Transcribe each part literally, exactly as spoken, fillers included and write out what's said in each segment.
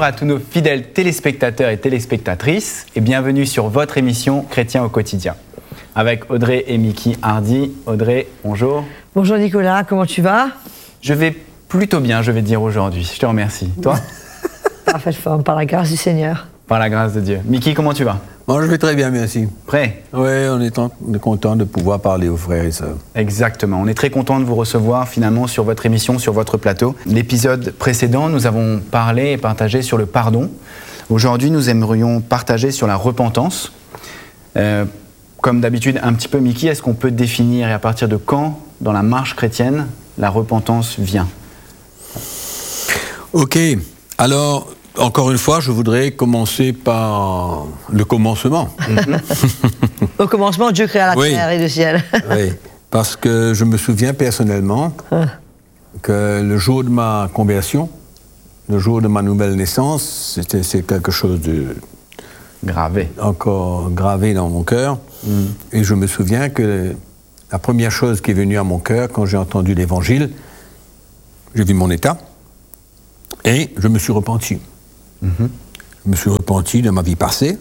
à tous nos fidèles téléspectateurs et téléspectatrices et bienvenue sur votre émission Chrétien au quotidien. Avec Audrey et Mickey Hardy. Audrey, bonjour. Bonjour Nicolas, comment tu vas? Je vais plutôt bien, je vais te dire aujourd'hui. Je te remercie. Toi? Parfaite forme, par la grâce du Seigneur. Par la grâce de Dieu. Mickey, comment tu vas? Moi, je vais très bien, merci. Prêt? Oui, on est, en, on est content de pouvoir parler aux frères et sœurs. Exactement. On est très content de vous recevoir finalement sur votre émission, sur votre plateau. L'épisode précédent, nous avons parlé et partagé sur le pardon. Aujourd'hui, nous aimerions partager sur la repentance. Euh, comme d'habitude, un petit peu, Mickey, est-ce qu'on peut définir et à partir de quand, dans la marche chrétienne, la repentance vient? Ok. Alors, encore une fois, je voudrais commencer par le commencement. Au commencement, Dieu créa la oui. terre et le ciel. Oui, parce que je me souviens personnellement que le jour de ma conversion, le jour de ma nouvelle naissance, c'était, c'est quelque chose de gravé, encore gravé dans mon cœur. Mm. Et je me souviens que la première chose qui est venue à mon cœur quand j'ai entendu l'Évangile, j'ai vu mon état et je me suis repenti. Mm-hmm. Je me suis repenti de ma vie passée,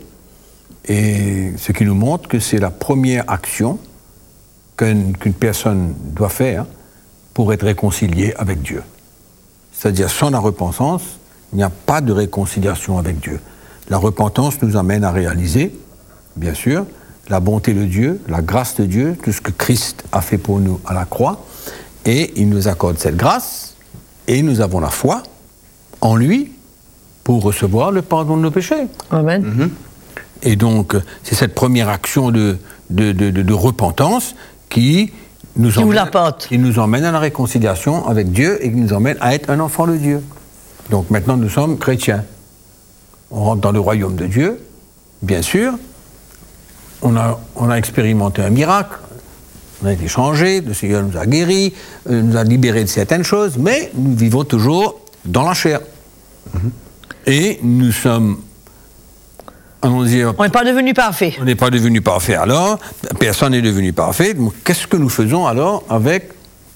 et ce qui nous montre que c'est la première action qu'une, qu'une personne doit faire pour être réconciliée avec Dieu. C'est-à-dire, sans la repentance, il n'y a pas de réconciliation avec Dieu. La repentance nous amène à réaliser, bien sûr, la bonté de Dieu, la grâce de Dieu, tout ce que Christ a fait pour nous à la croix, et il nous accorde cette grâce, et nous avons la foi en lui, pour recevoir le pardon de nos péchés. Amen. Mm-hmm. Et donc, c'est cette première action de, de, de, de, de repentance qui nous, qui, emmène, qui nous emmène à la réconciliation avec Dieu et qui nous emmène à être un enfant de Dieu. Donc maintenant, nous sommes chrétiens. On rentre dans le royaume de Dieu, bien sûr. On a, on a expérimenté un miracle. On a été changés, le Seigneur nous a guéris, nous a libérés de certaines choses, mais nous vivons toujours dans la chair. Mm-hmm. Et nous sommes, allons dire... On n'est pas devenu parfait. On n'est pas devenu parfait alors, personne n'est devenu parfait. Donc, qu'est-ce que nous faisons alors avec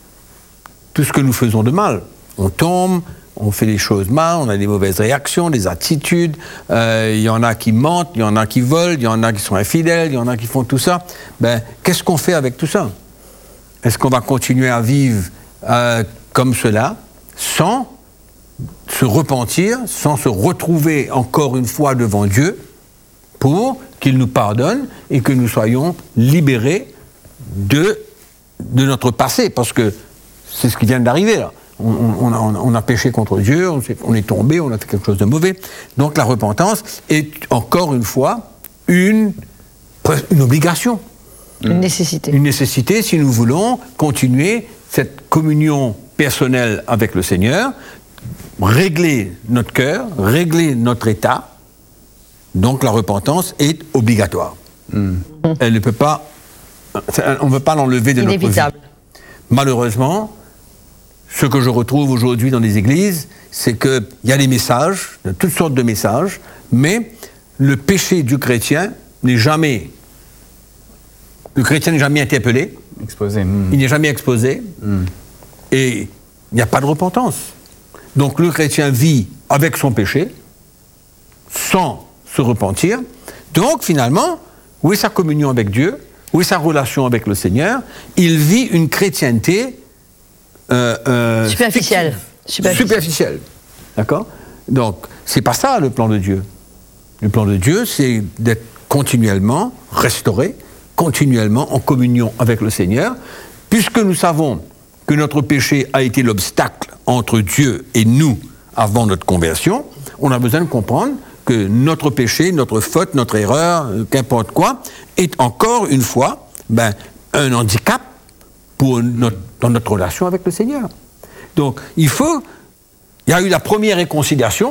tout ce que nous faisons de mal? On tombe, on fait des choses mal, on a des mauvaises réactions, des attitudes, il euh, y en a qui mentent, il y en a qui volent, il y en a qui sont infidèles, il y en a qui font tout ça. Ben, qu'est-ce qu'on fait avec tout ça? Est-ce qu'on va continuer à vivre euh, comme cela, sans se repentir, sans se retrouver encore une fois devant Dieu pour qu'il nous pardonne et que nous soyons libérés de, de notre passé, parce que c'est ce qui vient d'arriver là. On, on, a, on a péché contre Dieu, on, on est tombé, on a fait quelque chose de mauvais. Donc la repentance est encore une fois une, une obligation. Une nécessité. Une nécessité si nous voulons continuer cette communion personnelle avec le Seigneur, régler notre cœur, régler notre état. Donc la repentance est obligatoire. Mm. Elle ne peut pas, on ne peut pas l'enlever de Inévitable. notre vie. Malheureusement, ce que je retrouve aujourd'hui dans les églises, c'est qu'il y a des messages, de toutes sortes de messages, mais le péché du chrétien n'est jamais, le chrétien n'est jamais interpellé, exposé. Mm. Il n'est jamais exposé, mm. et il n'y a pas de repentance. Donc le chrétien vit avec son péché, sans se repentir. Donc finalement, où est sa communion avec Dieu? Où est sa relation avec le Seigneur? Il vit une chrétienté euh, euh, superficielle. Superficielle. Superficielle. D'accord? Donc, c'est pas ça le plan de Dieu. Le plan de Dieu, c'est d'être continuellement restauré, continuellement en communion avec le Seigneur, puisque nous savons que notre péché a été l'obstacle entre Dieu et nous avant notre conversion. On a besoin de comprendre que notre péché, notre faute, notre erreur, qu'importe quoi, est encore une fois ben, un handicap pour notre, dans notre relation avec le Seigneur. Donc, il faut... Il y a eu la première réconciliation,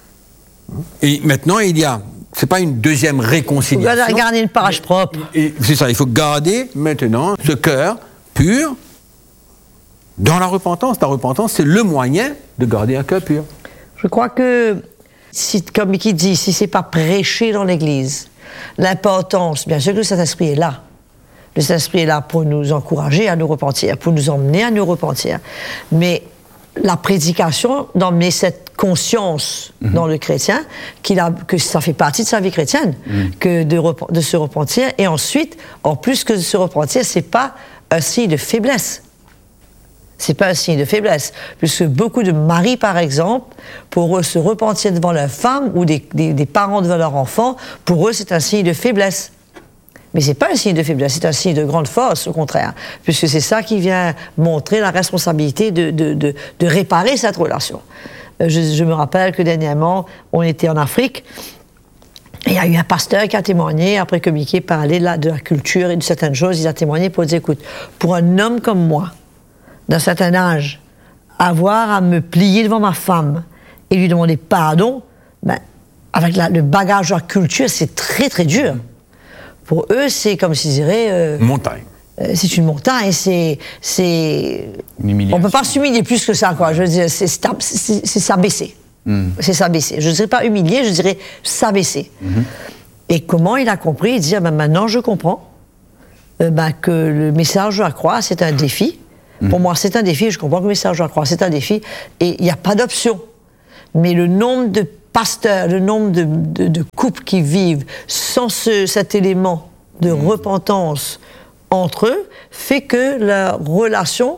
et maintenant, il y a... C'est pas une deuxième réconciliation. Il faut garder une page propre. Et c'est ça, il faut garder maintenant ce cœur pur dans la repentance. La repentance, c'est le moyen de garder un cœur pur. Je crois que, si, comme Mickey dit, si c'est pas prêché dans l'Église, l'importance, bien sûr que le Saint-Esprit est là. Le Saint-Esprit est là pour nous encourager à nous repentir, pour nous emmener à nous repentir. Mais la prédication d'emmener cette conscience mm-hmm. dans le chrétien, qu'il a, que ça fait partie de sa vie chrétienne, mm. que de, rep- de se repentir. Et ensuite, en plus que de se repentir, c'est pas un signe de faiblesse. C'est pas un signe de faiblesse. Puisque beaucoup de maris, par exemple, pour eux, se repentir devant leur femme ou des, des, des parents devant leur enfant, pour eux, c'est un signe de faiblesse. Mais c'est pas un signe de faiblesse, c'est un signe de grande force, au contraire. Puisque c'est ça qui vient montrer la responsabilité de, de, de, de réparer cette relation. Je, je me rappelle que dernièrement, on était en Afrique, et il y a eu un pasteur qui a témoigné, après que Mickey parlait de la, de la culture et de certaines choses, il a témoigné pour dire, écoute, pour un homme comme moi, d'un certain âge, avoir à me plier devant ma femme et lui demander pardon, ben, avec la, le bagage de la culture, c'est très très dur. Pour eux, c'est comme s'ils diraient... Euh, montagne. Euh, c'est une montagne, c'est... c'est... On ne peut pas s'humilier plus que ça, quoi. Je veux dire, c'est, c'est, c'est, c'est s'abaisser. Mm. C'est s'abaisser. Je ne dirais pas humilier, je dirais s'abaisser. Mm-hmm. Et comment il a compris? Il dit, ah ben, maintenant je comprends euh, ben, que le message de la croix, c'est un défi. Mm. Pour moi, c'est un défi, je comprends que le message de la croix, c'est un défi, et il n'y a pas d'option. Mais le nombre de pasteurs, le nombre de, de, de couples qui vivent sans ce, cet élément de mm. repentance entre eux, fait que la relation,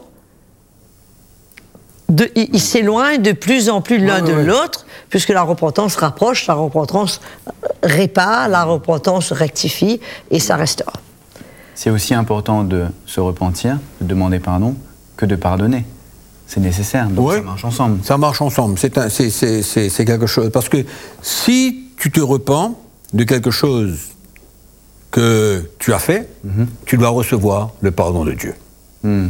de, ils, ils s'éloignent de plus en plus l'un ouais, de ouais. l'autre, puisque la repentance rapproche, la repentance répare, la repentance rectifie, et ça restaure. C'est aussi important de se repentir, de demander pardon, que de pardonner. C'est nécessaire, donc ouais, ça marche ensemble. Ça marche ensemble, c'est, un, c'est, c'est, c'est, c'est quelque chose. Parce que si tu te repens de quelque chose que tu as fait, mm-hmm. tu dois recevoir le pardon de Dieu. Mm.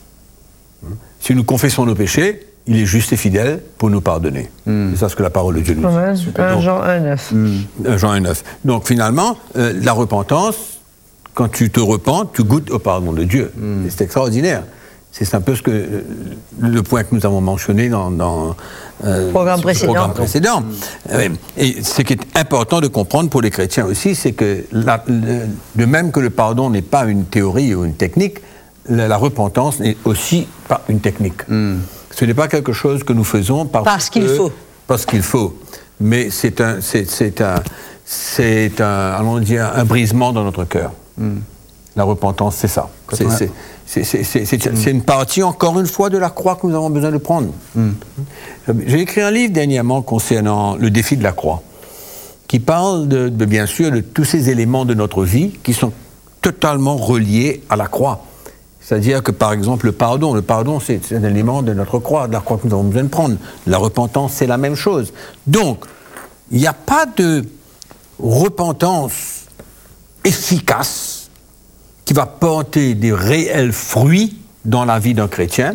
Si nous confessons nos péchés, il est juste et fidèle pour nous pardonner. Mm. C'est ça ce que la parole de Dieu nous dit. un Jean un neuf. Mm. un Jean un neuf. Donc finalement, euh, la repentance, quand tu te repens, tu goûtes au pardon de Dieu. Mm. C'est extraordinaire. C'est un peu ce que, euh, le point que nous avons mentionné dans, dans euh, programme précédent. programme précédent. Mm. Et ce qui est important de comprendre pour les chrétiens aussi, c'est que la, le, de même que le pardon n'est pas une théorie ou une technique, la, la repentance n'est aussi pas une technique. Mm. Ce n'est pas quelque chose que nous faisons parce, parce qu'il que, faut. Parce qu'il faut. Mais c'est un, c'est, c'est un, c'est un, allons dire, un brisement dans notre cœur. Mm. La repentance, c'est ça. C'est, c'est, c'est, c'est, c'est, c'est, mm. c'est une partie, encore une fois, de la croix que nous avons besoin de prendre. Mm. J'ai écrit un livre dernièrement concernant le défi de la croix, qui parle, de, de, bien sûr, de tous ces éléments de notre vie qui sont totalement reliés à la croix. C'est-à-dire que, par exemple, le pardon, le pardon, c'est, c'est un élément de notre croix, de la croix que nous avons besoin de prendre. La repentance, c'est la même chose. Donc, il n'y a pas de repentance efficace qui va porter des réels fruits dans la vie d'un chrétien,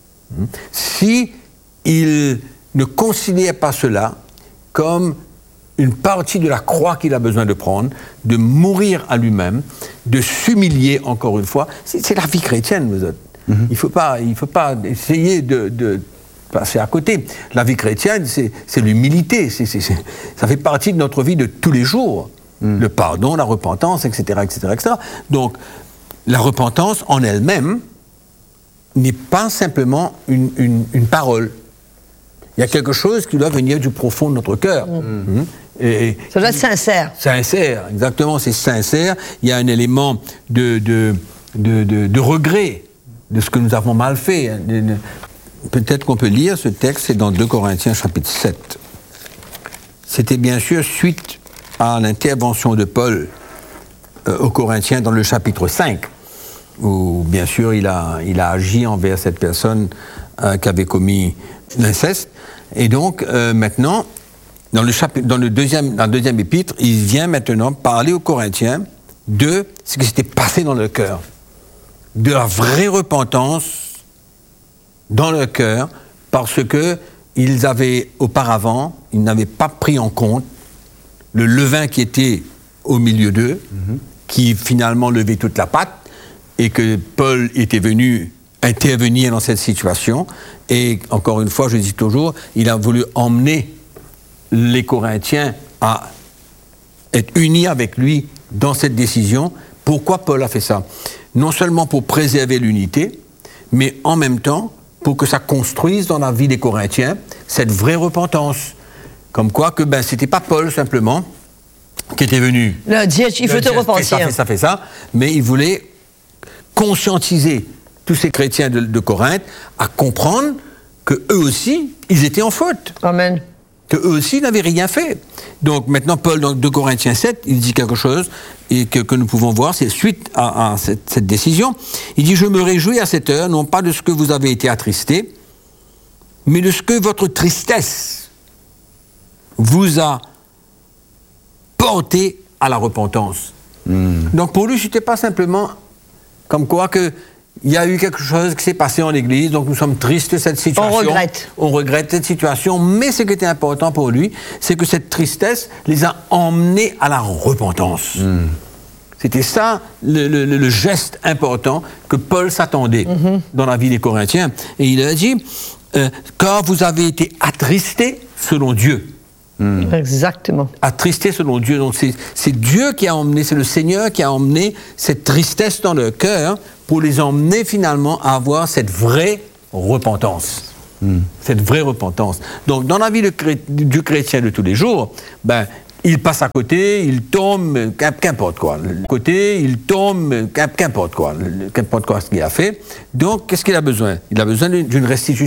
si il ne considère pas cela comme une partie de la croix qu'il a besoin de prendre, de mourir à lui-même, de s'humilier encore une fois. C'est, c'est la vie chrétienne, vous êtes. Mm-hmm. Il ne faut pas, il faut pas essayer de, de passer à côté. La vie chrétienne, c'est, c'est l'humilité. C'est, c'est, c'est, ça fait partie de notre vie de tous les jours. Mm. Le pardon, la repentance, et cetera, et cetera, et cetera. Donc, la repentance en elle-même n'est pas simplement une, une, une parole. Il y a quelque chose qui doit venir du profond de notre cœur. Mm. Mm. Et, ça doit être sincère. Sincère, exactement, c'est sincère. Il y a un élément de, de, de, de, de regret de ce que nous avons mal fait. Peut-être qu'on peut lire ce texte, c'est dans deux Corinthiens chapitre sept. C'était bien sûr suite à l'intervention de Paul euh, aux Corinthiens dans le chapitre cinq, où bien sûr il a, il a agi envers cette personne euh, qui avait commis l'inceste. Et donc euh, maintenant, dans le, chapitre, dans, le deuxième, dans le deuxième épître, il vient maintenant parler aux Corinthiens de ce qui s'était passé dans leur cœur, de la vraie repentance dans leur cœur, parce que ils avaient auparavant, ils n'avaient pas pris en compte le levain qui était au milieu d'eux, mm-hmm. qui finalement levait toute la patte, et que Paul était venu intervenir dans cette situation. Et encore une fois, je dis toujours, il a voulu emmener les Corinthiens à être unis avec lui dans cette décision. Pourquoi Paul a fait ça? Non seulement pour préserver l'unité, mais en même temps pour que ça construise dans la vie des Corinthiens cette vraie repentance. Comme quoi que ben, c'était pas Paul simplement qui était venu. Le dire, il faut te repentir. Ça fait ça, fait ça, mais il voulait conscientiser tous ces chrétiens de, de Corinthe à comprendre que eux aussi, ils étaient en faute. Amen. Que eux aussi n'avaient rien fait. Donc maintenant, Paul, dans deux Corinthiens sept, il dit quelque chose et que, que nous pouvons voir, c'est suite à, à cette, cette décision. Il dit « Je me réjouis à cette heure, non pas de ce que vous avez été attristés, mais de ce que votre tristesse vous a porté à la repentance. Mmh. » Donc pour lui, ce n'était pas simplement comme quoi que il y a eu quelque chose qui s'est passé en l'Église, donc nous sommes tristes de cette situation. On regrette. On regrette cette situation, mais ce qui était important pour lui, c'est que cette tristesse les a emmenés à la repentance. Mm. C'était ça le, le, le geste important que Paul s'attendait mm-hmm. dans la vie des Corinthiens. Et il a dit, euh, car vous avez été attristés selon Dieu. Mm. Exactement. Attristé selon Dieu. Donc c'est, c'est Dieu qui a emmené, c'est le Seigneur qui a emmené cette tristesse dans leur cœur pour les emmener finalement à avoir cette vraie repentance. Mm. Cette vraie repentance. Donc dans la vie de, du chrétien de tous les jours, ben, il passe à côté, il tombe, qu'importe quoi. Côté, il tombe, qu'importe quoi. Qu'importe quoi ce qu'il a fait. Donc qu'est-ce qu'il a besoin? Il a besoin d'une restitution.